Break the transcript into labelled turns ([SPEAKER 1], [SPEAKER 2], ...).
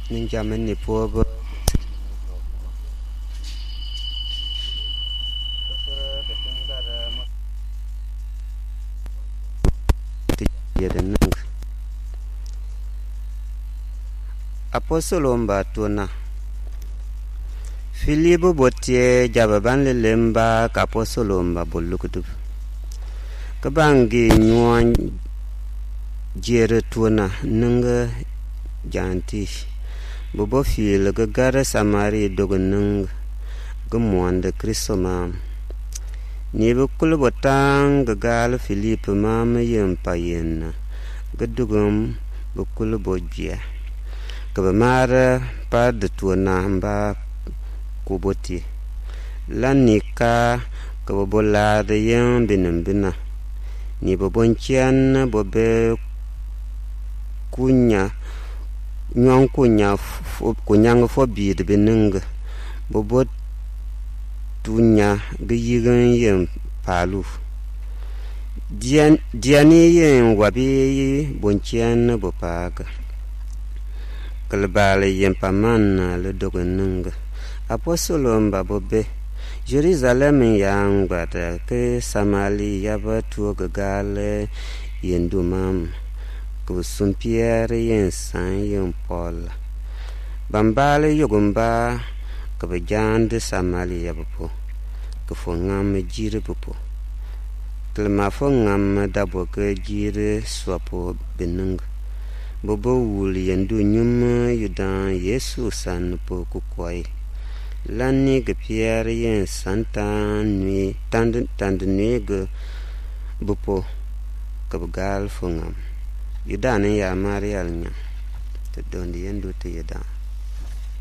[SPEAKER 1] ninjamin ni pobo Apostolo mbatuna Filibu botie jababan lemba ka apostolo mbabulukutub kabangi nyuan jere tuna nunga janti bobo fil gagara samari dogunung gumwande kristoma ni bukul botang gagal Filip mam yempayen gadugum bukul bojia kabamara pad tuna mba kuboti lanika kabola de yen binambina ni bobonchian bobe kunya nyong kunyang fobi de binung bobot tunya giyigan yen palu diani yen wabi bonchian bopaga kalbale yen paman le dogunung apostolo mbabobe Jerusalem yang bata ke Samali yaba tuoga gale yen dumam kusun Pierre yen san yen Paul bambale yogumba kabajande Samali yaba po kufongam jire popo klma fongam dabo ke jire swapo benung bobo wul yendu nyum yudan Yesu san po kukwai Lani ge Pierre yen santan nui tand nui ge bupo kabgal fungam yudane ya marial nya te dondi yendu te yada